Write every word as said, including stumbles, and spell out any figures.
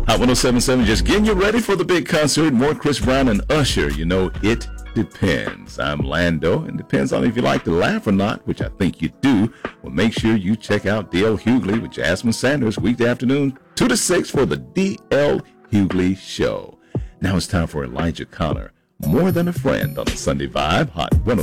Hot one oh seven point seven, just getting you ready for the big concert. More Chris Brown and Usher. You know, it depends. I'm Lando, and depends on if you like to laugh or not, which I think you do. Well, make sure you check out D L Hughley with Jasmine Sanders weekday afternoon, two to six for the D L Hughley Show. Now it's time for Elijah Connor, More Than a Friend on the Sunday Vibe, Hot one oh seven point seven.